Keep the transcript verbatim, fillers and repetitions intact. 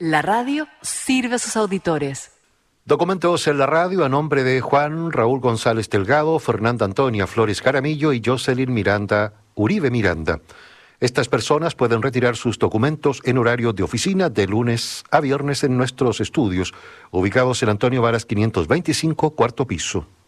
La radio sirve a sus auditores. Documentos en la radio a nombre de Juan Raúl González Delgado, Fernanda Antonia Flores Caramillo y Jocelyn Miranda Uribe Miranda. Estas personas pueden retirar sus documentos en horario de oficina de lunes a viernes en nuestros estudios, ubicados en Antonio Varas quinientos veinticinco, cuarto piso.